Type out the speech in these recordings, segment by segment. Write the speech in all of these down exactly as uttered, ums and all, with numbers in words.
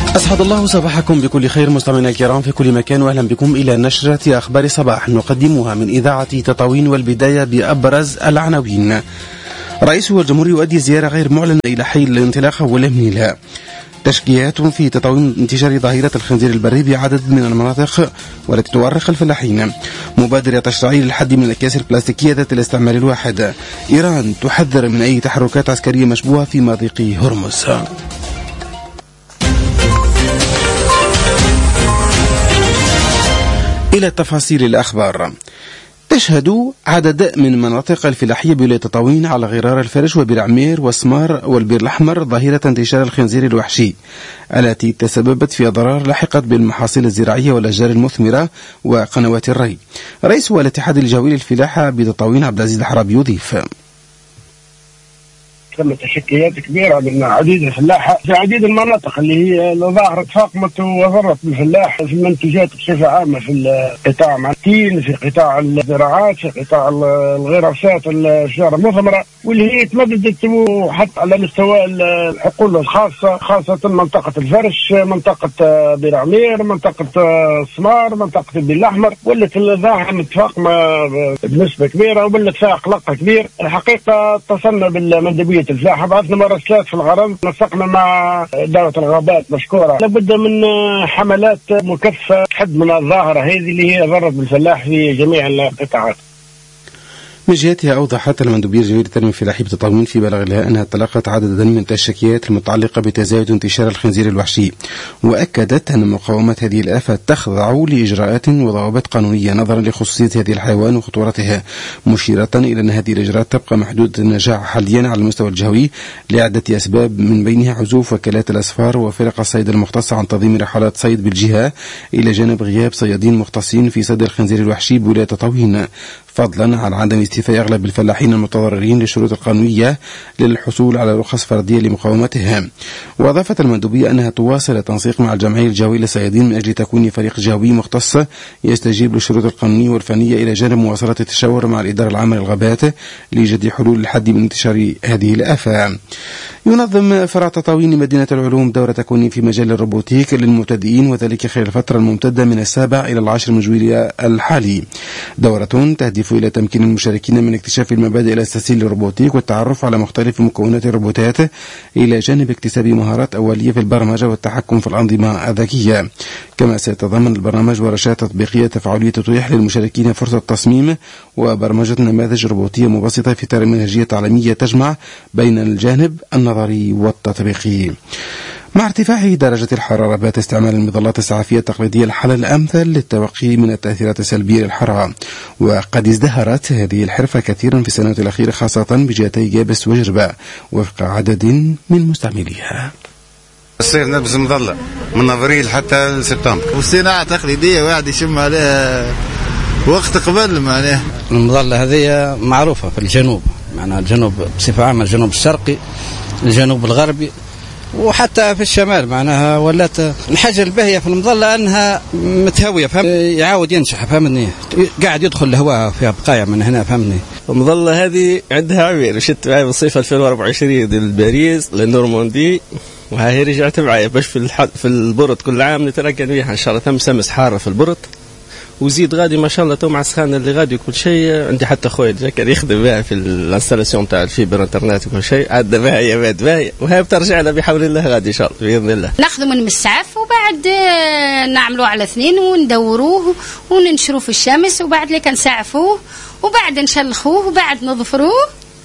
أسعد الله صباحكم بكل خير مستمعينا الكرام في كل مكان، وأهلا بكم إلى نشرة أخبار صباح نقدمها من إذاعة تطاوين، والبداية بأبرز العناوين. رئيس الجمهورية يؤدي زيارة غير معلنة إلى حي الانطلاقة والمنيلة. تشكيات في تطاوين انتشار ظاهرة الخنزير البري بعدد من المناطق والتي تؤرق الفلاحين. مبادرة تشريعية للحد من الأكياس البلاستيكية ذات الاستعمال الواحد. إيران تحذر من أي تحركات عسكرية مشبوهة في مضيق هرمز. إلى تفاصيل الأخبار. تشهد عدد من مناطق الفلاحية بولاية تطاوين على غرار الفرش وبير عمير وسمار والبير الأحمر ظاهرة انتشار الخنزير الوحشي التي تسببت في أضرار لحقت بالمحاصيل الزراعية والأشجار المثمرة وقنوات الري. رئيس الاتحاد الجوي للفلاحة بتطاوين عبد العزيز الحرابي يضيف: تم تشكيات كبيرة من عديد الفلاحة في عديد المناطق اللي هي ظهرت فاقمت وضرت بالفلاح في المنتجات بصفة عامة، في قطاع التين، في قطاع الزراعات، في قطاع الغراسات الأشجار المثمرة، واللي هي تمددت حتى على مستوى الحقول الخاصة، خاصة منطقة الفرش، منطقة بير عمير، منطقة السمار، منطقة البير الأحمر، واللي ظاهرة متفاقمة بنسبة كبيرة وبلت فيها قلق كبير. الحقيقة اتصلنا بالمندوبية الفلاحة، بعثنا مراسلات في الغرض، نسقنا مع إدارة الغابات مشكورة، لابد من حملات مكثفة حد من الظاهرة هذه اللي هي ضرت بالفلاح في جميع القطاعات. من جهتها أوضحت المندوبية الجوية للتنمية الفلاحية بتطاوين في بلاغ لها أنها تلقت عددا من التشكيات المتعلقة بتزايد انتشار الخنزير الوحشي، وأكدت أن مقاومة هذه الآفة تخضع لإجراءات وضوابط قانونية نظرا لخصوصية هذه الحيوان وخطورتها، مشيرة إلى أن هذه الإجراءات تبقى محدودة النجاح حاليا على المستوى الجهوي لعدة أسباب، من بينها عزوف وكالات الأسفار وفرق الصيد المختصة عن تنظيم رحلات صيد بالجهة، إلى جانب غياب صيادين مختصين في صيد الخنزير الوحشي بولاية تطاوين، فضلا عن عدم استيفاء أغلب الفلاحين المتضررين للشروط القانونية للحصول على رخص فردية لمقاومتها. وأضافت المندوبية أنها تواصل التنسيق مع الجمعية الجوية للصيادين من أجل تكوين فريق جوي مختص يستجيب للشروط القانونية والفنية، إلى جانب مواصلة التشاور مع الإدارة العامة للغابات لإيجاد حلول للحد من انتشار هذه الآفة. ينظم فرع تطاوين مدينة العلوم دورة تكوين في مجال الروبوتيك للمبتدئين، وذلك خلال الفترة الممتدة من السابع إلى العاشر من جويلية الحالي. دورة تهدف إلى تمكين المشاركين من اكتشاف المبادئ الأساسية للروبوتيك والتعرف على مختلف مكونات الروبوتات، إلى جانب اكتساب مهارات أولية في البرمجة والتحكم في الأنظمة الذكية. كما سيتضمن البرنامج ورشات تطبيقية تفاعلية تتيح للمشاركين فرصة تصميم وبرمجة نماذج روبوتية مبسطة في إطار منهجية تعليمية تجمع بين الجانب النظري والتطبيقي. مع ارتفاع درجة الحرارة بات استعمال المظلات السعافية التقليدية الحل الأمثل للتوقي من التأثيرات السلبية للحرارة، وقد ازدهرت هذه الحرفة كثيرا في السنوات الأخيرة خاصة بجهتي جابس وجربة وفق عدد من مستعمليها. الصيف نلبس مظلة من أبريل حتى سبتمبر، والصناعة تقليدية واحد يشم عليها وقت قبل معناها. المظلة هذه معروفة في الجنوب، معناها الجنوب بصفة عامة، الجنوب الشرقي، الجنوب الغربي، وحتى في الشمال معناها ولات الحاجة الباهية في المظلة أنها متهوية، فهم يعاود ينشح، فهمني قاعد يدخل الهواء فيها بقايا من هنا، فهمني. المظلة هذه عندها عمير، مشيت معي بالصيف ألفين وأربعة وعشرين ديال باريس للنورماندي، وهاي رجعت معي باش في الحد في البرد كل عام نترقى بها إن شاء الله. تم سمس حارة في البرد، وزيد غادي ما شاء الله تو مع السخانه اللي غادي كل شيء. عندي حتى خويا جا كان يخدم بها في الانستالاسيون تاع الفيبر انترنت وكل شيء، عاد بها هي بات باهي، وهي بترجع لنا بحول الله غادي ان شاء الله باذن الله. ناخذ من المسعف وبعد نعملوه على اثنين وندوروه وننشروه في الشمس، وبعد لك نسعفوه، وبعد نشلخوه، وبعد نظفروه،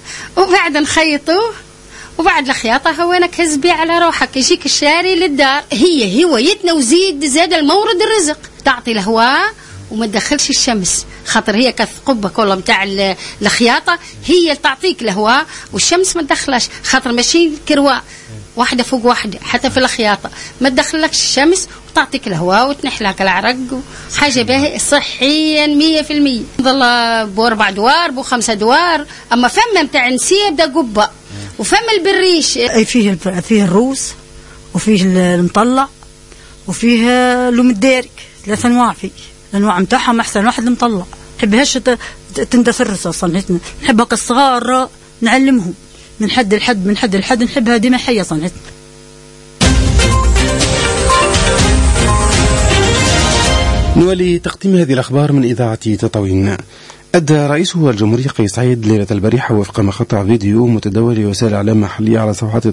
وبعد نخيطوه، وبعد الخياطة هو أنا كهز بيه على روحك، يجيك الشاري للدار. هي هوايتنا، وزيد زاد المورد الرزق، تعطي الهواء وما تدخلش الشمس، خاطر هي كثقبة كلها متاع الخياطة، هي اللي تعطيك الهواء والشمس ما تدخلش، خاطر ماشي كرواء واحدة فوق واحدة. حتى في الخياطة ما تدخلكش الشمس وتعطيك الهواء وتنحلك العرق، حاجة باهي صحيا مية في المية. ظل بأربع دوار بخمسة دوار، أما فم متاع نسيب ده قبة، وفم البريش فيه فيه الروس وفيه المطلع وفيه لوم الدارك، ثلاث أنواع فيه. الأنواع متاعهم أحسن واحد المطلع، نحبهاش تندثر أصلا، نحبها كالصغار نعلمهم من حد لحد من حد لحد، نحبها ديما حية صنعتنا. نولي تقديم هذه الأخبار من إذاعة تطاوين. أدى رئيس الجمهورية قيس سعيد ليلة البارحة وفق مقطع فيديو متداول وسائل إعلام محلية على صفحات